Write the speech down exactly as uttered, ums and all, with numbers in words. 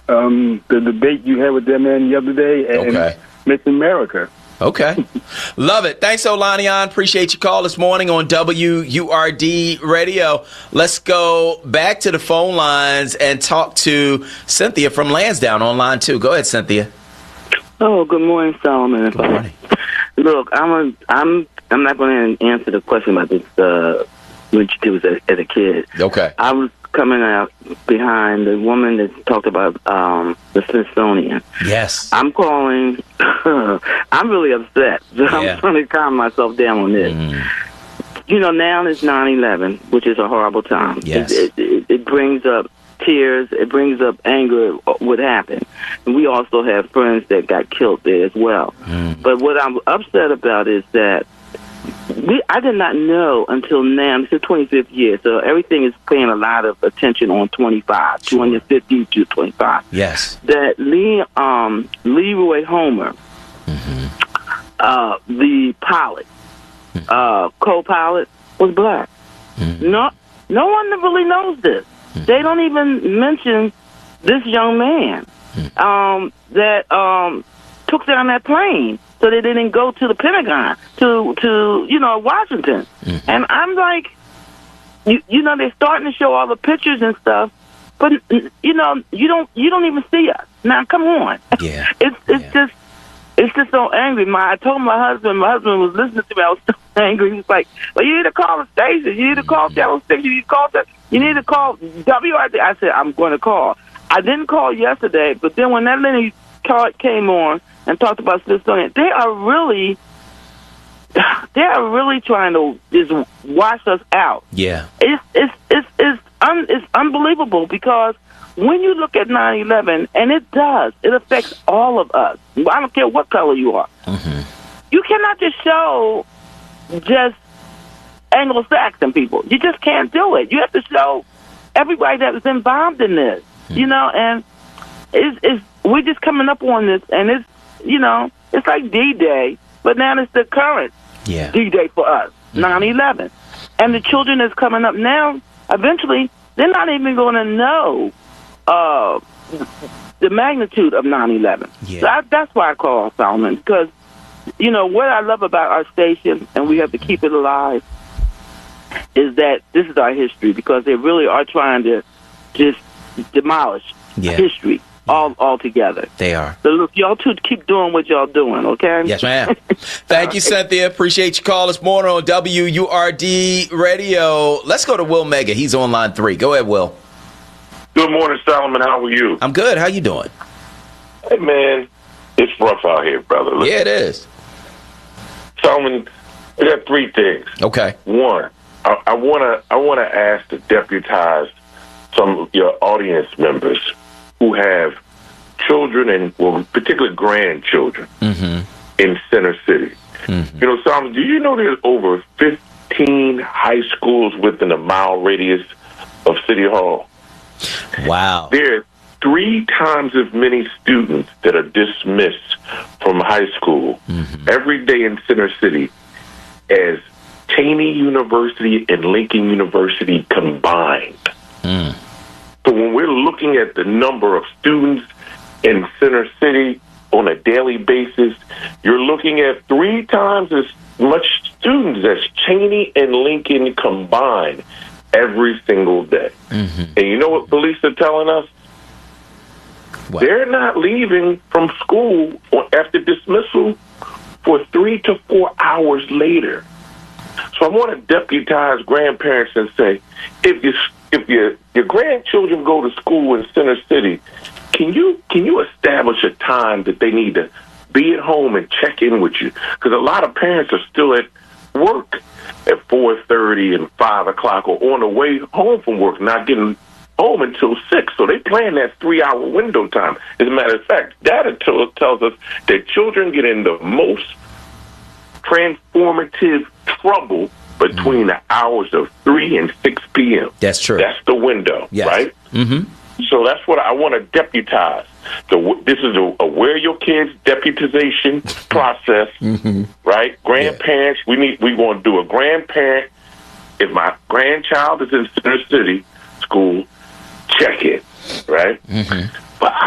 um, the debate you had with that man the other day and Okay. Miss America. Okay. Love it. Thanks, Olanian. Appreciate your call this morning on W U R D Radio. Let's go back to the phone lines and talk to Cynthia from Lansdowne on line two. Go ahead, Cynthia. Oh, good morning, Solomon. Good morning. Look, I'm a, I'm I'm not going to answer the question about this uh, what you did as, as a kid. Okay. I was coming out behind the woman that talked about um, the Smithsonian. Yes. I'm calling. I'm really upset. I'm Yeah. trying to calm myself down on this. Mm. You know, now it's nine eleven, which is a horrible time. Yes. It, it, it, it brings up tears. It brings up anger at what happened. And we also have friends that got killed there as well. Mm. But what I'm upset about is that we, I did not know until now. This is twenty-fifth year, so everything is paying a lot of attention on twenty-five, Sure. two fifty to twenty-five. Yes. That Lee, um, Leroy Homer, Mm-hmm. uh, the pilot, uh, co-pilot, was black. Mm-hmm. No, no one really knows this. Mm-hmm. They don't even mention this young man Mm-hmm. um, that um, took down that plane, so they didn't go to the Pentagon, to to you know Washington. Mm-hmm. And I'm like, you you know, they're starting to show all the pictures and stuff, but you know, you don't you don't even see us. Now, come on, Yeah. it's it's Yeah. just. It's just so angry. My I told my husband. My husband was listening to me. I was so angry. He was like, "Well, you need to call the station. You need to call Channel Six. You need to call that. You need to call W R D." I said, "I'm going to call." I didn't call yesterday, but then when that lady card came on and talked about Smithsonian, they are really, they are really trying to just wash us out. Yeah. It's it's it's it's un, it's unbelievable because when you look at nine eleven, and it does, it affects all of us. I don't care what color you are. Mm-hmm. You cannot just show just Anglo-Saxon people. You just can't do it. You have to show everybody that was involved in this. Mm-hmm. You know, and it's, it's we're just coming up on this, and it's you know it's like D-Day, but now it's the current Yeah. D-Day for us, Mm-hmm. nine eleven, and the children that's coming up now. Eventually, they're not even going to know Uh, the magnitude of nine eleven. Yeah. So I, that's why I call Solomon, because, you know, what I love about our station, and we have to keep it alive, is that this is our history, because they really are trying to just demolish Yeah. history all altogether. They are. So, look, y'all two keep doing what y'all doing, okay? Yes, ma'am. Thank you, Cynthia. Appreciate your call this morning on W U R D Radio. Let's go to Will Mega. He's on line three. Go ahead, Will. Good morning, Solomon. How are you? I'm good. How you doing? Hey, man, it's rough out here, brother. Listen, Yeah, it is. Solomon, I got three things. Okay. One, I, I wanna, I wanna ask to deputize some of your audience members who have children and, well, particularly grandchildren Mm-hmm. in Center City. Mm-hmm. You know, Solomon, do you know there's over fifteen high schools within a mile radius of City Hall? Wow. There are three times as many students that are dismissed from high school Mm-hmm. every day in Center City as Cheney University and Lincoln University combined. Mm. So when we're looking at the number of students in Center City on a daily basis, you're looking at three times as much students as Cheney and Lincoln combined every single day. Mm-hmm. And you know what police are telling us? What? They're not leaving from school or after dismissal for three to four hours later. So I want to deputize grandparents and say, if you if your your grandchildren go to school in Center City, can you can you establish a time that they need to be at home and check in with you? Because a lot of parents are still at work at four thirty and five o'clock, or on the way home from work, not getting home until six. So they plan that three-hour window time. As a matter of fact, data t- tells us that children get in the most transformative trouble between the hours of three and six p.m. That's true. That's the window, Yes. right? Mm-hmm. So that's what I want to deputize. So this is a, a Where Your Kids deputization process, Mm-hmm. right? Grandparents, we need. We want to do a grandparent. If my grandchild is in Center City school, check it, right? Mm-hmm. But